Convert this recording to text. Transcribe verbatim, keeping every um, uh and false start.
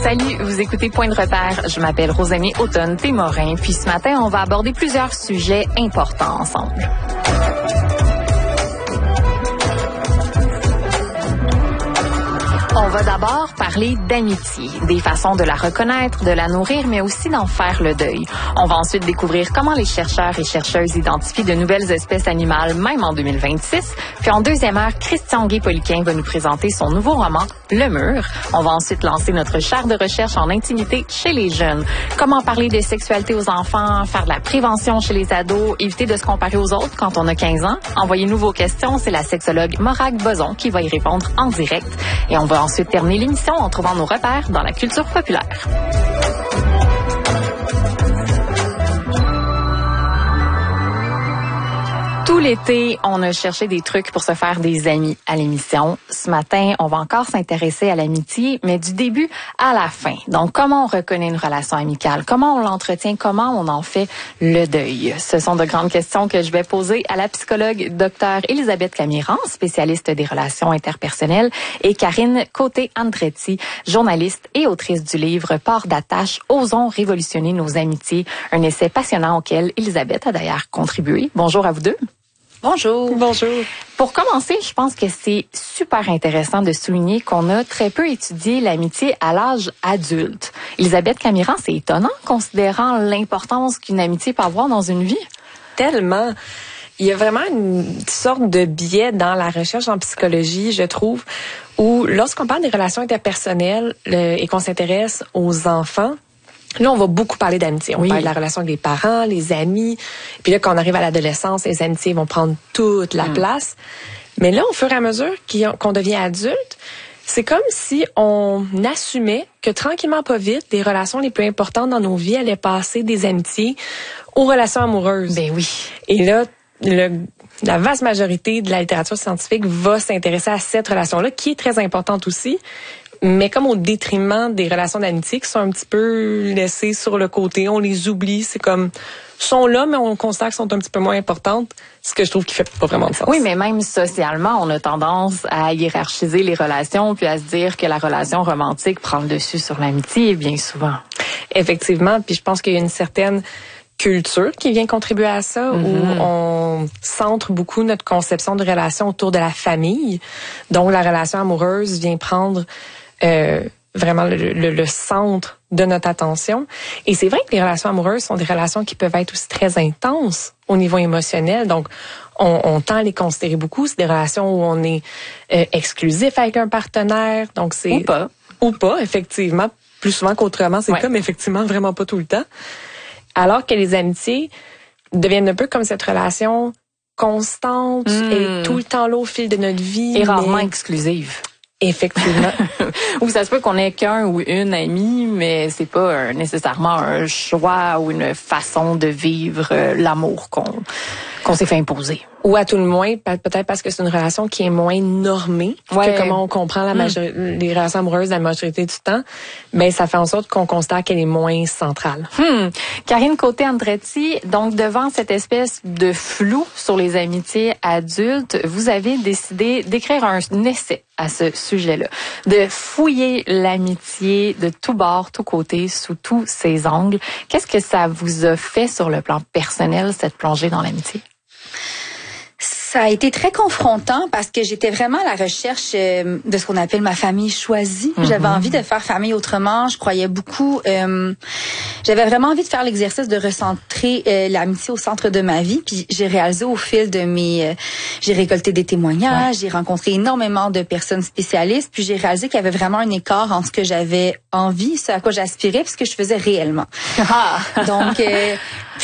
Salut, vous écoutez Point de repère. Je m'appelle Rosamie Automne-Témorin. Puis ce matin, on va aborder plusieurs sujets importants ensemble. On va d'abord parler d'amitié, des façons de la reconnaître, de la nourrir, mais aussi d'en faire le deuil. On va ensuite découvrir comment les chercheurs et chercheuses identifient de nouvelles espèces animales, même en deux mille vingt-six. Puis en deuxième heure, Christian Guay-Poliquin va nous présenter son nouveau roman, Le Mur. On va ensuite lancer notre chaire de recherche en intimité chez les jeunes. Comment parler de sexualité aux enfants, faire de la prévention chez les ados, éviter de se comparer aux autres quand on a quinze ans. Envoyez-nous vos questions, c'est la sexologue Morag Boson qui va y répondre en direct. Et on va ensuite terminer l'émission en trouvant nos repères dans la culture populaire. Tout l'été, on a cherché des trucs pour se faire des amis à l'émission. Ce matin, on va encore s'intéresser à l'amitié, mais du début à la fin. Donc, comment on reconnaît une relation amicale? Comment on l'entretient? Comment on en fait le deuil? Ce sont de grandes questions que je vais poser à la psychologue Dr Elisabeth Camiran, spécialiste des relations interpersonnelles, et Karine Côté-Andretti, journaliste et autrice du livre Port d'attache, Osons révolutionner nos amitiés, un essai passionnant auquel Elisabeth a d'ailleurs contribué. Bonjour à vous deux. Bonjour. Bonjour. Pour commencer, je pense que c'est super intéressant de souligner qu'on a très peu étudié l'amitié à l'âge adulte. Elisabeth Camiran, c'est étonnant considérant l'importance qu'une amitié peut avoir dans une vie. Tellement. Il y a vraiment une sorte de biais dans la recherche en psychologie, je trouve, où lorsqu'on parle des relations interpersonnelles le, et qu'on s'intéresse aux enfants, là, on va beaucoup parler d'amitié. On oui. parle de la relation avec les parents, les amis. Puis là, quand on arrive à l'adolescence, les amitiés vont prendre toute la mm. place. Mais là, au fur et à mesure qu'on devient adulte, c'est comme si on assumait que tranquillement, pas vite, les relations les plus importantes dans nos vies allaient passer des amitiés aux relations amoureuses. Ben oui. Et là, le, la vaste majorité de la littérature scientifique va s'intéresser à cette relation-là, qui est très importante aussi, mais comme au détriment des relations d'amitié qui sont un petit peu laissées sur le côté, on les oublie, c'est comme sont là, mais on constate qu'elles sont un petit peu moins importantes, ce que je trouve qui fait pas vraiment de sens. Oui, mais même socialement, on a tendance à hiérarchiser les relations, puis à se dire que la relation romantique prend le dessus sur l'amitié, bien souvent. Effectivement, puis je pense qu'il y a une certaine culture qui vient contribuer à ça, mm-hmm. où on centre beaucoup notre conception de relation autour de la famille. Donc, la relation amoureuse vient prendre euh, vraiment le, le, le centre de notre attention. Et c'est vrai que les relations amoureuses sont des relations qui peuvent être aussi très intenses au niveau émotionnel. Donc, on, on tend à les considérer beaucoup. C'est des relations où on est euh, exclusif avec un partenaire. Donc, c'est ou pas. Ou pas, effectivement. Plus souvent qu'autrement, c'est ouais. comme effectivement vraiment pas tout le temps. Alors que les amitiés deviennent un peu comme cette relation constante mmh. et tout le temps là au fil de notre vie. Et rarement exclusive. Effectivement. Ou ça se peut qu'on ait qu'un ou une amie, mais c'est pas un, nécessairement un choix ou une façon de vivre euh, l'amour qu'on qu'on s'est fait imposer. Ou à tout le moins, peut-être parce que c'est une relation qui est moins normée ouais. que comment on comprend la major- mmh. les relations amoureuses la majorité du temps, ben ça fait en sorte qu'on constate qu'elle est moins centrale. Hmm. Karine Côté-Andretti, donc devant cette espèce de flou sur les amitiés adultes, vous avez décidé d'écrire un essai à ce sujet-là, de fouiller l'amitié de tous bords, tous côtés, sous tous ses angles. Qu'est-ce que ça vous a fait sur le plan personnel, cette plongée dans l'amitié? Ça a été très confrontant parce que j'étais vraiment à la recherche euh, de ce qu'on appelle ma famille choisie. Mm-hmm. J'avais envie de faire famille autrement. Je croyais beaucoup. Euh, j'avais vraiment envie de faire l'exercice de recentrer euh, l'amitié au centre de ma vie. Puis j'ai réalisé au fil de mes... Euh, j'ai récolté des témoignages, ouais. j'ai rencontré énormément de personnes spécialistes. Puis j'ai réalisé qu'il y avait vraiment un écart entre ce que j'avais envie, ce à quoi j'aspirais, puis ce que je faisais réellement. Ah. Donc... Euh,